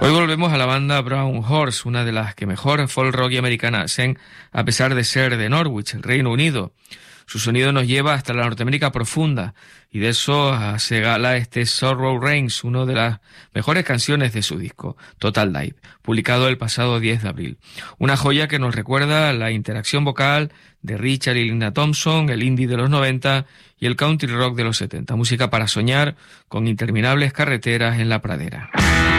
Hoy volvemos a la banda Brown Horse, una de las que mejor folk rock y americana hacen, a pesar de ser de Norwich, el Reino Unido. Su sonido nos lleva hasta la Norteamérica profunda, y de eso hace gala este Sorrow Reigns, una de las mejores canciones de su disco, Total Dive, publicado el pasado 10 de abril. Una joya que nos recuerda la interacción vocal de Richard y Linda Thompson, el indie de los 90 y el country rock de los 70. Música para soñar con interminables carreteras en la pradera.